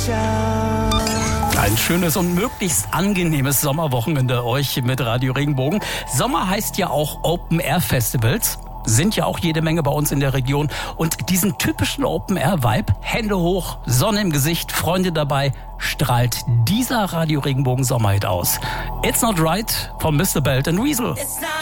Ein schönes und möglichst angenehmes Sommerwochenende euch mit Radio Regenbogen. Sommer heißt ja auch Open-Air-Festivals. Sind ja auch jede Menge bei uns in der Region. Und diesen typischen Open-Air-Vibe, Hände hoch, Sonne im Gesicht, Freunde dabei, strahlt dieser Radio Regenbogen Sommerhit aus. It's Not Right von Mr. Belt and Weasel. It's not